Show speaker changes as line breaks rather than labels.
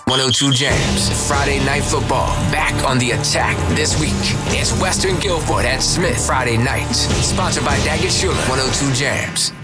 102 Jams, Friday Night Football, back on the attack this week. It's Western Guilford at Smith Friday night. Sponsored by Daggett Schuler, 102 Jams.